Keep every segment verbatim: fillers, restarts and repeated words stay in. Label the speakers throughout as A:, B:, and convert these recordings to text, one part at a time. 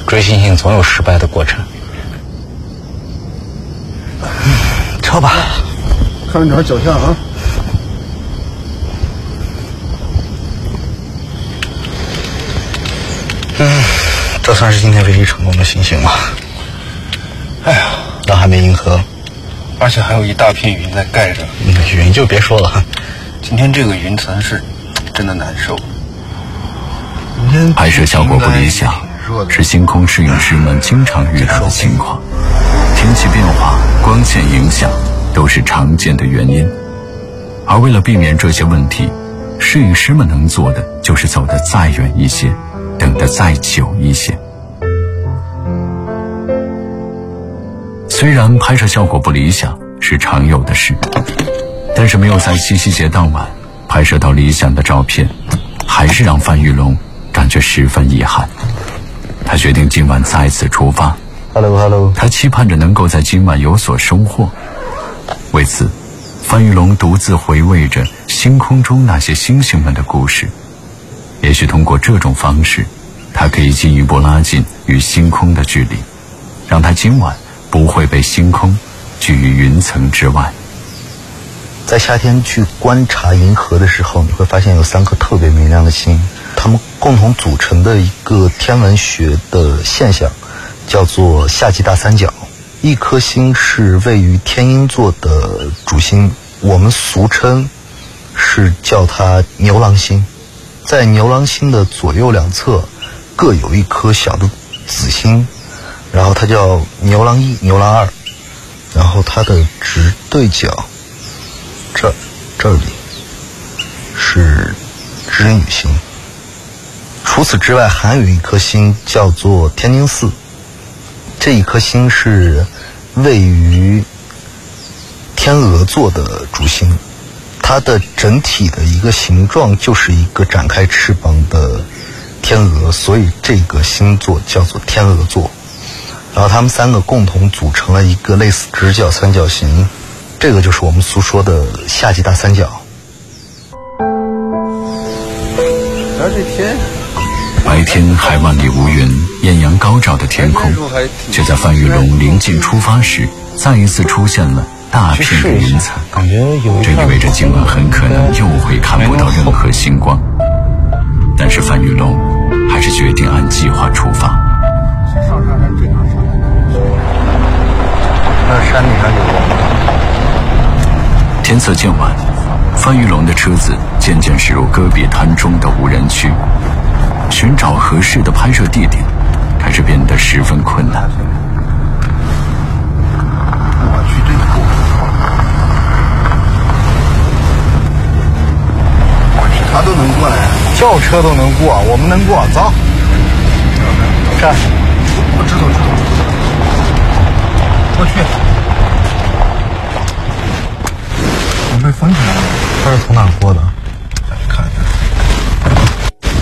A: 追星星总有失败的过程。撤吧，
B: 看着点脚下啊。
A: 嗯，这算是今天唯一成功的行星了。哎呀，那还没银河，
C: 而且还有一大片云在盖着。
A: 嗯，云就别说了，
C: 今天这个云层是真的难受。
D: 拍摄效果不理想，是星空摄影师们经常遇到的情况。天气变化、光线影响都是常见的原因。而为了避免这些问题，摄影师们能做的就是走得再远一些，等得再久一些。虽然拍摄效果不理想是常有的事，但是没有在七夕节当晚拍摄到理想的照片，还是让范玉龙感觉十分遗憾。他决定今晚再次出发。
A: Hello Hello，
D: 他期盼着能够在今晚有所收获。为此，范玉龙独自回味着星空中那些星星们的故事。也许通过这种方式，他可以进一步拉近与星空的距离，让他今晚不会被星空拒于云层之外。
A: 在夏天去观察银河的时候，你会发现有三颗特别明亮的星，它们共同组成的一个天文学的现象叫做夏季大三角。一颗星是位于天鹰座的主星，我们俗称是叫它牛郎星。在牛郎星的左右两侧各有一颗小的子星，然后它叫牛郎一、牛郎二，然后它的直对角这这里是织女星。除此之外，还有一颗星叫做天丁四，这一颗星是位于天鹅座的主星，它的整体的一个形状就是一个展开翅膀的天鹅，所以这个星座叫做天鹅座。然后它们三个共同组成了一个类似直角三角形，这个就是我们俗说的夏季大三角。
B: 而这天
D: 白天还万里无云，艳阳高照的天空，却在范玉龙临近出发时，再一次出现了大片的云层。
A: 感觉有
D: 这意味着今晚很可能又会看不到任何星光。但是范玉龙还是决定按计划出发。
B: 上山山这样上山，
A: 那山里还有
D: 天色渐晚，范玉龙的车子渐渐驶入戈壁滩中的无人区，寻找合适的拍摄地点开始变得十分困难。
B: 我去这一步，我去，他都能过来，
A: 轿车都能过，我们能过，走。这，
B: 我知道知道，我去，我被封起来了。
A: 他是从哪过的？
B: 看一下，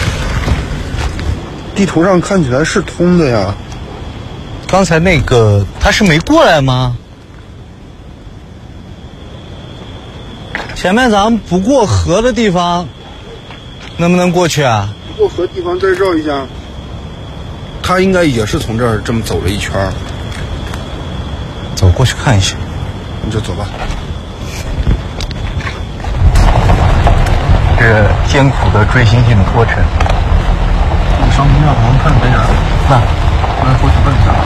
B: 地图上看起来是通的呀。
A: 刚才那个他是没过来吗？前面咱们不过河的地方，能不能过去啊？
B: 不过河地方再绕一下，他应该也是从这儿这么走了一圈。
A: 走过去看一下。
B: 你就走吧。
A: 这艰苦的追星星的过程。
B: 你上庙堂看这样，
A: 那，
B: 那过去问一下。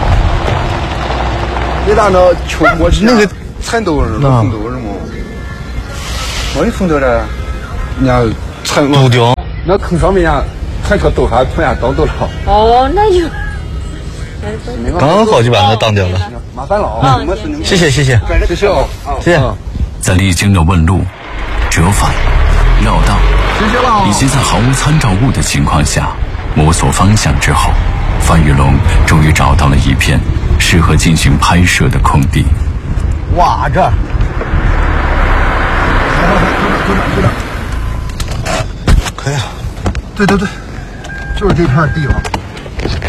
B: 你那那秋过去那个蚕豆是吗？红豆是吗？我的红豆嘞，人家蚕
A: 豆丁。
B: 那坑上面呀，还颗豆还碰下倒豆了。
E: 哦，那就
A: 刚好就把它当掉了。
B: 麻烦了啊！
A: 谢谢谢谢
B: 谢谢啊！
A: 谢谢。
D: 在历经了问路、折返、绕道，以及在毫无参照物的情况下摸索方向之后，范玉龙终于找到了一片适合进行拍摄的空地。
A: 哇，这儿可以啊！
B: 对对对，就是这片地方。